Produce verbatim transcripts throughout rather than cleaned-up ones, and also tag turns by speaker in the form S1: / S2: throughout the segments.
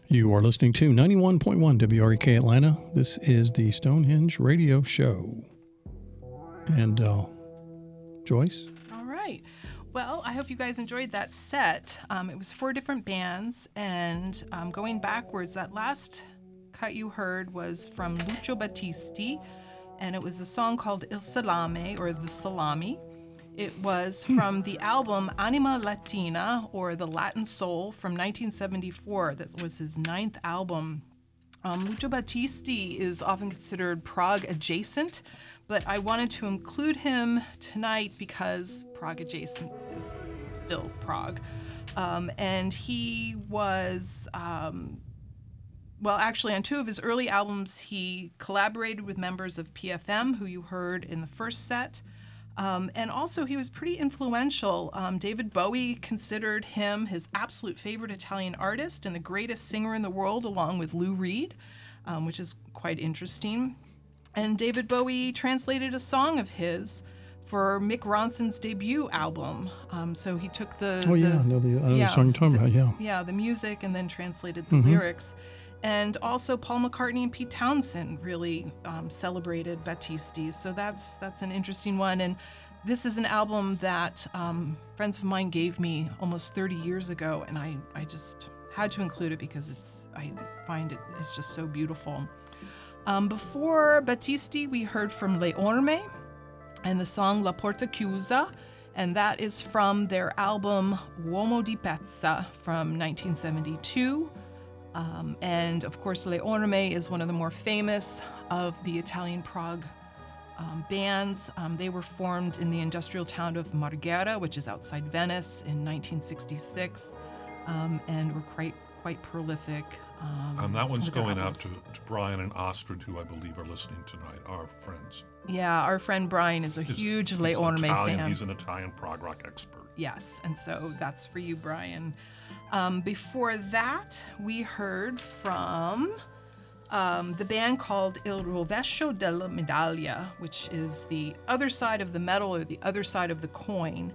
S1: You are listening to ninety-one point one W R E K Atlanta. This is the Stonehenge Radio Show. And uh, Joyce?
S2: All right. Well, I hope you guys enjoyed that set. Um, it was four different bands, and um, going backwards, that last cut you heard was from Lucio Battisti, and it was a song called Il Salame, or The Salami. It was from the album Anima Latina, or The Latin Soul, from nineteen seventy-four. That was his ninth album. Um, Lucio Battisti is often considered Prague adjacent, but I wanted to include him tonight because Prague adjacent is still Prague. Um, and he was, um, well, actually, on two of his early albums, he collaborated with members of P F M, who you heard in the first set. Um, and also, he was pretty influential. Um, David Bowie considered him his absolute favorite Italian artist and the greatest singer in the world, along with Lou Reed, um, which is quite interesting. And David Bowie translated a song of his for Mick Ronson's debut album. Um, so he took the...
S1: Oh, yeah,
S2: the,
S1: I know the, I know
S2: yeah,
S1: the song you're talking
S2: the,
S1: about, yeah.
S2: Yeah, the music, and then translated the
S1: Mm-hmm.
S2: lyrics. And also Paul McCartney and Pete Townsend really um, celebrated Battisti. So that's that's an interesting one. And this is an album that um, friends of mine gave me almost thirty years ago, and I, I just had to include it because it's I find it is just so beautiful. Um, before Battisti, we heard from Le Orme and the song La Porta Chiusa, and that is from their album Uomo di Pezza from nineteen seventy-two. Um, and of course, Le Orme is one of the more famous of the Italian Prague um, bands. Um, they were formed in the industrial town of Marghera, which is outside Venice, in nineteen sixty-six, um, and were quite quite prolific. Um,
S3: and that one's
S2: with their
S3: going out
S2: albums.
S3: to, to Brian and Ostrid, who I believe are listening tonight, our friends.
S2: Yeah, our friend Brian is a
S3: He's-
S2: huge
S3: he's
S2: Le
S3: an
S2: Orme
S3: Italian,
S2: fan.
S3: He's an Italian prog rock expert.
S2: Yes, and so that's for you, Brian. Um, before that, we heard from um, the band called Il Rovescio della Medaglia, which is the other side of the medal, or the other side of the coin.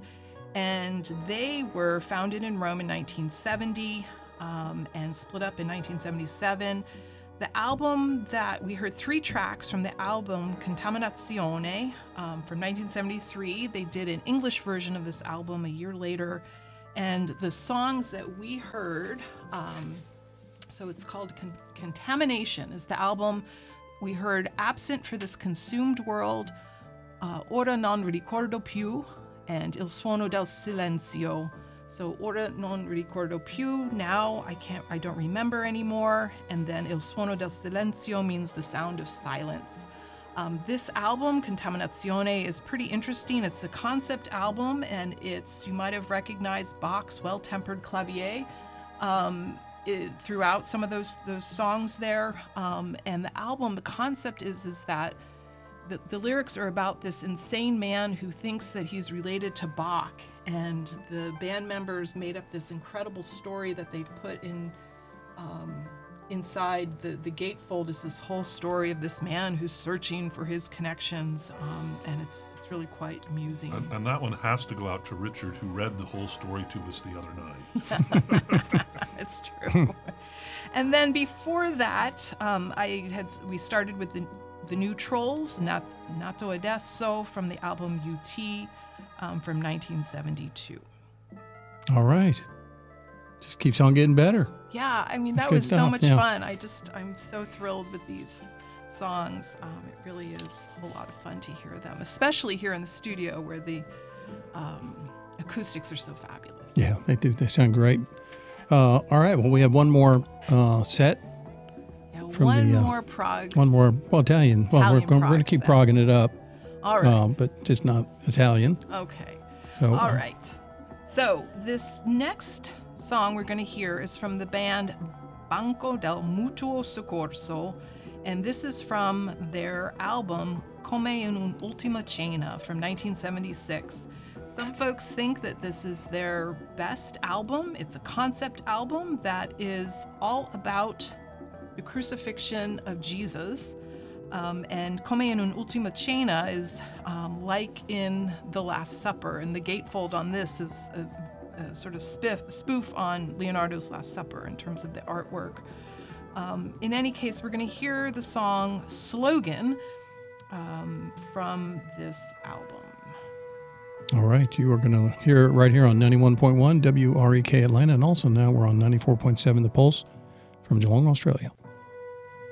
S2: And they were founded in Rome in nineteen seventy um, and split up in nineteen seventy-seven. The album that we heard three tracks from the album Contaminazione um, from nineteen seventy-three. They did an English version of this album a year later. And the songs that we heard, um, so it's called Con- Contamination, is the album. We heard Absent for This Consumed World, uh, Ora non ricordo più, and Il suono del silenzio. So Ora non ricordo più, now I can't, I don't remember anymore. And then Il suono del silenzio means the sound of silence. Um, this album, Contaminazione, is pretty interesting. It's a concept album, and it's, you might have recognized Bach's Well-Tempered Clavier um, it, throughout some of those those songs there. Um, and the album, the concept is, is that the, the lyrics are about this insane man who thinks that he's related to Bach, and the band members made up this incredible story that they've put in um, inside the, the gatefold is this whole story of this man who's searching for his connections, um, and it's it's really quite amusing.
S3: And, and that one has to go out to Richard, who read the whole story to us the other night.
S2: It's true. And then before that, um, I had we started with the the new Trolls, Nat, Nato Adesso, from the album U T um, from nineteen seventy-two.
S1: All right. Just keeps on getting better.
S2: Yeah, I mean,
S1: That's
S2: that
S1: good
S2: was so
S1: stuff,
S2: much
S1: yeah.
S2: fun. I just, I'm so thrilled with these songs. Um, it really is a whole lot of fun to hear them, especially here in the studio where the um, acoustics are so fabulous.
S1: Yeah, they do. They sound great. Uh, all right. Well, we have one more uh, set.
S2: Yeah,
S1: From
S2: one
S1: the, uh,
S2: more Prague.
S1: One more, well, Italian. well,
S2: Italian
S1: we're, going, we're going
S2: Prague
S1: to keep
S2: set.
S1: progging it up,
S2: All right.
S1: uh, but just not Italian.
S2: Okay.
S1: So,
S2: All
S1: uh,
S2: right. So this next song we're going to hear is from the band Banco del Mutuo Soccorso, and this is from their album Come in un'ultima cena from nineteen seventy-six. Some folks think that this is their best album. It's a concept album that is all about the crucifixion of Jesus. Um, and Come in un'ultima cena is um, like in The Last Supper, and the gatefold on this is a a sort of spiff, spoof on Leonardo's Last Supper in terms of the artwork. Um, in any case, we're going to hear the song Slogan um, from this album.
S1: All right, you are going to hear it right here on ninety-one point one W R E K Atlanta, and also now we're on ninety-four point seven The Pulse from Geelong, Australia.